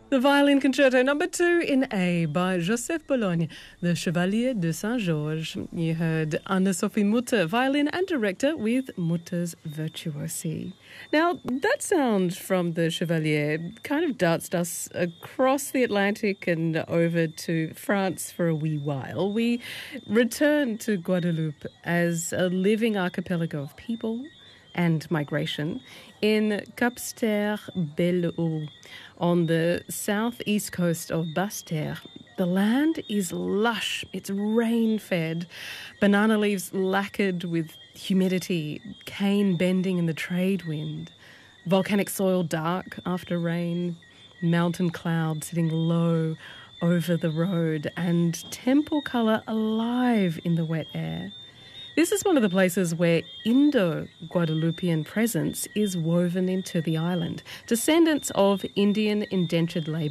The Violin Concerto number 2 in A by Joseph Bologne, the Chevalier de Saint-Georges. You heard Anne-Sophie Mutter, violin and director with Mutter's Virtuosi. Now, that sound from the Chevalier kind of darts us across the Atlantic and over to France for a wee while. We return to Guadeloupe as a living archipelago of people and migration in Cap-Terre Belle-Eau on the southeast coast of Basse-Terre. The land is lush, it's rain-fed, banana leaves lacquered with humidity, cane bending in the trade wind, volcanic soil dark after rain, mountain clouds sitting low over the road, and temple colour alive in the wet air. This is one of the places where Indo-Guadeloupean presence is woven into the island. Descendants of Indian indentured labour